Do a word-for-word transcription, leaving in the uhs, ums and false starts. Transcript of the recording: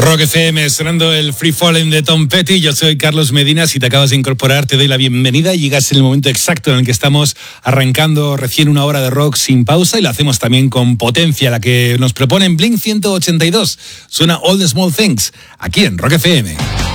Rock F M, sonando el Free Falling de Tom Petty. Yo soy Carlos Medina. Si te acabas de incorporar, te doy la bienvenida. Llegas en el momento exacto en el que estamos arrancando recién una hora de rock sin pausa, y lo hacemos también con potencia, la que nos proponen Blink ciento ochenta y dos. Suena All the Small Things, aquí en Rock F M.